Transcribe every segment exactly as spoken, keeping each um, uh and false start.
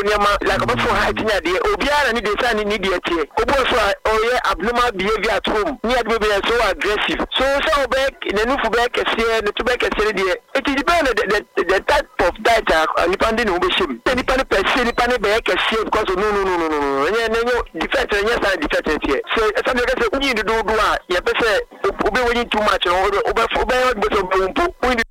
nyama like about for height nya de obiara ni de say ni de tie obo so oye abnormal behavior at home ni ade be so aggressive so so back the new for back kese the to back kese de it depend the the type of diet and depending on the shape any pan per se ni pan be kese because no no no no no nya nya defect nya say defect here so some dey say we do do a ye be say obi we too much obi obi obi be so mpo.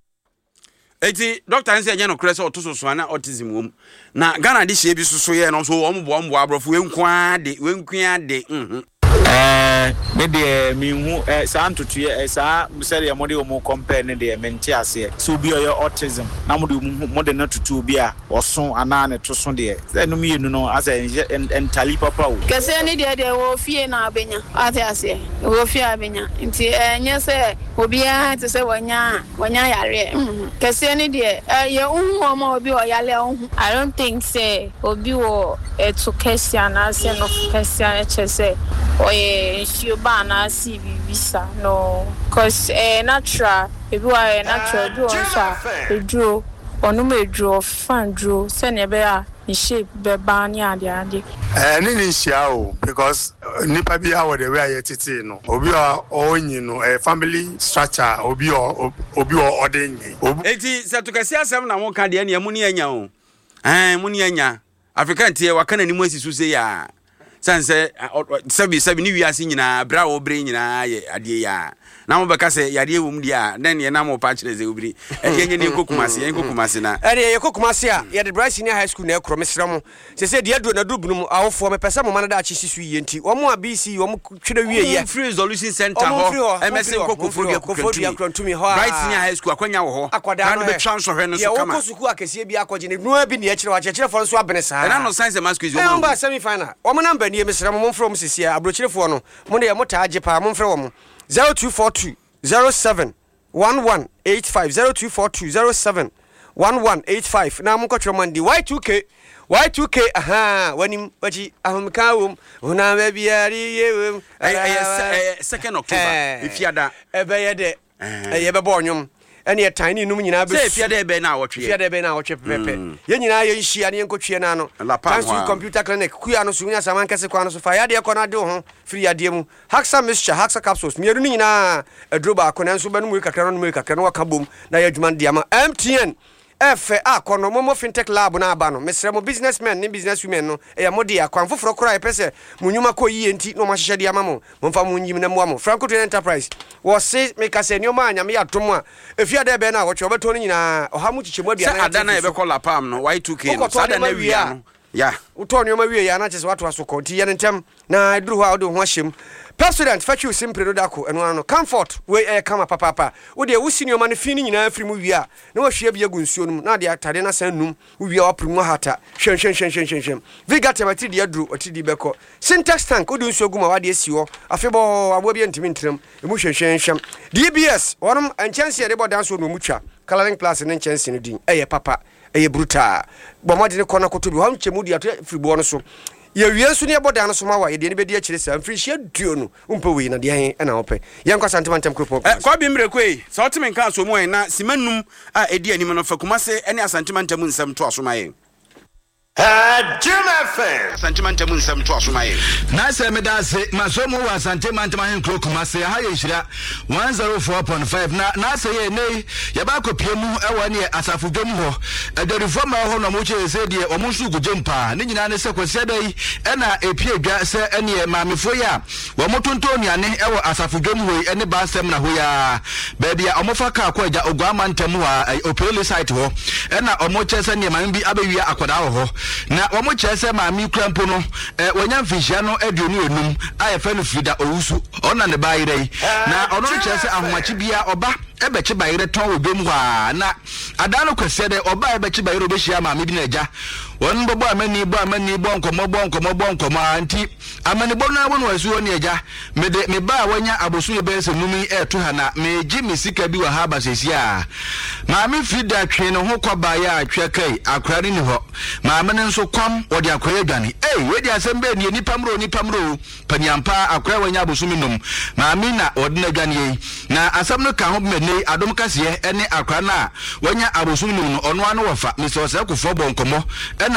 Eti doctor nse anya no krese otoso so na autism wom na Ghana de hye bi soso ye no so ombo ombo abrofo wenku ade wenku ade mhm eh me de me hu eh sa antoto ye sa sere ye mode omo compare ne de mente ase so bi oye autism na mode mode na tutu bi a oso ana ne to so de se no me no asa entali papa o kese ne de de wo fie na abenya ate ase wo fie abenya nti enye se obi a te se wanya wanya yare kese ne de ye hu omo obi o yale hu. I don't think say obi wo eto kese ana se no kese a chese oye shiuba na si visa no cause eh natural ebi wa natural do onsa edro onu medro fan dro se ne be a shape be ba ni ade ade eh ni ni shia o because nipa bi a wo de we ayetete no obi o onyi no eh family structure obi o obi o odenyi eti se to kase asem na won ka de ne mu ni anya o eh mu ni anya African tie wa kana ni mu asisu se ya sanse sabi sabi ni wiase nyina bra wo bre nyina ye ade ya na mo beka se yade ewum dia na ne na mo pa kire ze obri e yenye ne kokumase yen kokumase na ade ye kokumase a ye de bra senior high school na ekro mesra mo se se de adu na dubunu mu awofo me pese mo manada achi sisu yi enti wo mo a B C wo mo twere wie ye free resolution center ho M S kokofo dia kokofo ho right senior high school akwanya wo ho akwada no be transfer hwe no so kama ye wo kosuku akese bi akogye ne no bi ne e kire wa kire fo so abene saa na no science mask is wo mo semi final wo mo number ni mesra mo from sisia abrochirefo no mo ne ye mo taa je pa mo mfre wo mo zero two four two zero seven one one eight five zero two four two zero seven one one eight five na mo kwatro mandi Y two K Y two K aha wanim wachi ahomka wom una ba biari yewem second October ifiada ebe ye de ye be bo onwom ene ye tiny num nyina be say fiada ebe na wotwe fiada ebe na wotwe pepe ye nyina ye nhia ne nkotwe na no Tansu computer clinic kuya no so nya saman kese kwa no so fa yade ko na de ho free yade mu Haxa mixture Haxa capsules mienu nyina adroba ko na nso be no mu kakra no mu kakra no waka bom na ye adwuma de ama M T N F A kono momo fintech lab na aba no mesre mo businessmen ne businesswomen no e ya modi akwan foforo kora e pese munyuma ko yi enti no mahyehyɛ de ama mo momfa mo nyim na mo amo Franco Trade Enterprise wo se me ka se nyoma anya me atom a efia de be na wo twa beto no nyina oha mu chichemu adua na ada na e be call apam no Y two K no sada na wia no ya uto nyoma wie ya na chese watu aso konti ye ntem na eduru ho a wo de ho ahyem President Fachu Simple Rodako eno ano comfort we e kama papa papa wo de wo senior man fi ni nyina afiri mu wi a na wo hwe bia gu nsuo no na de atade na san num wo wi a waprimu hata hwen hwen hwen hwen hwen hwen viga temati de aduru otidi beko syntax tank wo de nsuo gu ma wa de asi wo afebo abo bia ntimi ntram emu hwen hwen hwen D B S wonom enchanse de bodan so no mu twa coloring class ne enchanse no din eye papa eye brutal bomade ne kona koto bi ho nchemu di ato fribo no so ye wiensu ne boda no so ma wa ye de ne bedi akire sa mfiri hia duo no umpe we na de hen na ope ye nkwa santimantem kropo eh kwa bi mrekwe so otime nka so mu en na simanum a edi anim no fakumase ene asantimantem nsam to asoma ye Uh, Jim F M. Sentiment mun sam to asoma ye. Na se me da se maso mu wa sentiment man kro kuma se ha ye hira one oh four point five na na se ye nei ye ba ko pie mu e wa ne asafo dwom ho e de reform ho no mu che se de o mu su gudjem pa ne nyina ne se kwese dai e na epie dwa se ene mamefo ya wo mo tonto nuane e wo asafo dwom ho e ne ba sem na ho ya ba bia o mo fa ka ko ja ogwama ntam wa opele site ho e na o mo che se ne mam bi abawia akoda ho na womo chese ma mi krampo no eh wonya mfihia no aduonu enum ayefa no frida owusu ona ne bayire na ono chese ahomachi bia oba ebechi bayire ton obem wa na adano kwese de oba ebechi bayire obehia ma mi bi na eja won bobo amani bo amani bo nkomo bo nkomo bo nkomo anti amani bo na wonu asu oni eja me de me ba wanya abosu ye be se numi eto ha na me ji mi sika bi wa ha ba sesia ma mi frida twe no ho kwaba ya atwe kai akrari ni ho ma me nso kwam odi akoya dwane eh we di asembe ni nipa mro nipa mro panyampa akora wanya abosu mi num ma mi na odi na dwane yi na asam no ka ho me nei adom kase ene akora na wanya abosu mi num no ono ano wafa mi so se kofo bo nkomo